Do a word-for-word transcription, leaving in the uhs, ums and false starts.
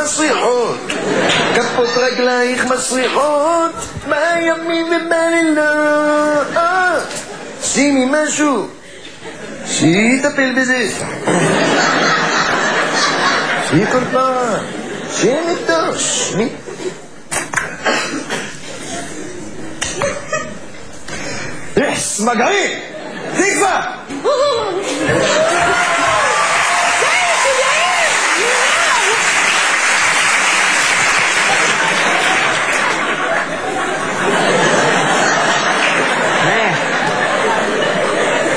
מסריחות, כפות רגלייך מסריחות, בימים ובלילות. שימי משהו שיטפל בזה, שיהיה כל פעם, שיהיה נדוש. מי? סמגרים! תקווה!